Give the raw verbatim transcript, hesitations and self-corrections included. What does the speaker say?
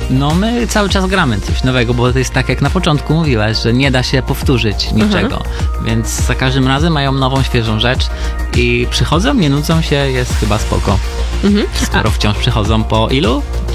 No my cały czas gramy coś nowego, bo to jest tak jak na początku mówiłaś, że nie da się powtórzyć niczego, mhm. więc za każdym razem mają nową, świeżą rzecz i przychodzą, nie nudzą się, jest chyba spoko. Mhm. Skoro A... wciąż przychodzą po ilu?